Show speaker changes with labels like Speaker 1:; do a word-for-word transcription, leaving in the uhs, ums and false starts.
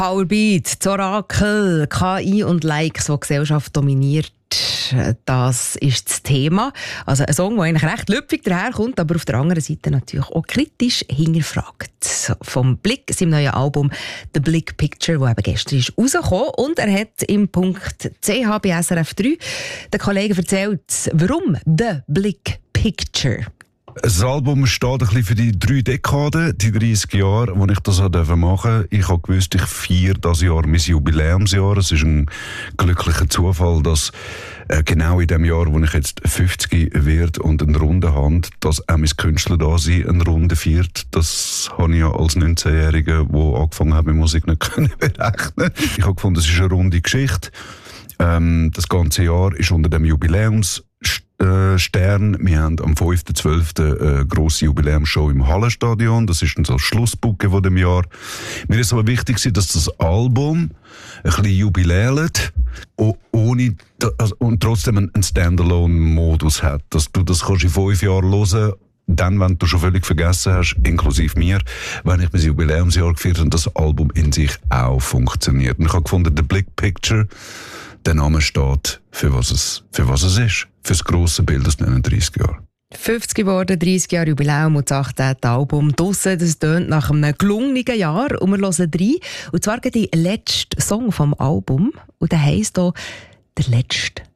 Speaker 1: Powerbeat, das Orakel, K I und Likes, die die Gesellschaft dominiert. Das ist das Thema. Also ein Song, der eigentlich recht lüpfig daherkommt, aber auf der anderen Seite natürlich auch kritisch hinterfragt. Vom Blick, seinem neuen Album «The Big Picture», das eben gestern ist rausgekommen. Und er hat im Punkt C H bei S R F drei den Kollegen erzählt, warum «The Big Picture».
Speaker 2: Das Album steht ein bisschen für die drei Dekaden, die dreißig Jahre, wo ich das machen durfte. Ich habe gewusst, ich feiere dieses Jahr mein Jubiläumsjahr. Es ist ein glücklicher Zufall, dass äh, genau in dem Jahr, wo ich jetzt fünfzig werde und eine runde Hand, dass auch mein Künstlerdasein eine Runde feiert. Das habe ich ja als neunzehnjähriger, der angefangen hat mit Musik, nicht können berechnen. Ich habe gefunden, es ist eine runde Geschichte. Ähm, das ganze Jahr ist unter dem Jubiläums Stern. Wir haben am fünften zwölften eine grosse Jubiläumsshow im Hallenstadion. Das ist dann so das Schlussbucke von dem Jahr. Mir ist aber wichtig, dass das Album ein bisschen jubiläert ohne, und trotzdem einen Standalone-Modus hat. Dass du das kannst in fünf Jahren hören, dann, wenn du schon völlig vergessen hast, inklusive mir, wenn ich mein Jubiläumsjahr gefeiert habe, und das Album in sich auch funktioniert. Und ich habe gefunden, «The Big Picture», der Name steht für was es, für was es ist. Für das grosse Bild aus neununddreissig Jahren.
Speaker 1: fünfzig geworden, dreißig Jahre Jubiläum und das achtzehnte Album draussen. Das tönt nach einem gelungenen Jahr und wir hören rein. Und zwar der letzte Song vom Album. Und der heisst hier «Der Letzte».